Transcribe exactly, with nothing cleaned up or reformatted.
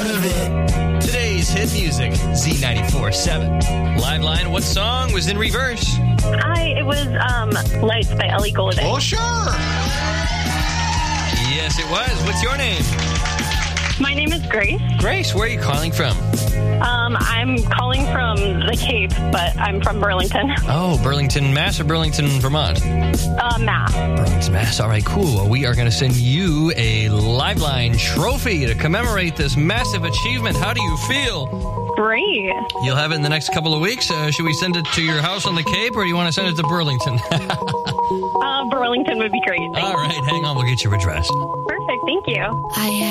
part of it. Today's hit music, Z ninety-four point seven. Live line, what song was in reverse? Hi, it was um, Lights by Ellie Goulding. Oh, sure. Yes, it was. What's your name? My name is Grace. Grace, where are you calling from? Um, I'm calling from the Cape, but I'm from Burlington. Oh, Burlington, Mass or Burlington, Vermont? Uh, Mass. Burlington, Mass. All right, cool. Well, we are going to send you a Liveline trophy to commemorate this massive achievement. How do you feel? Great. You'll have it in the next couple of weeks. Uh, should we send it to your house on the Cape, or do you want to send it to Burlington? uh, Burlington would be great. Thanks. All right, hang on. We'll get your address. Perfect. Thank you. I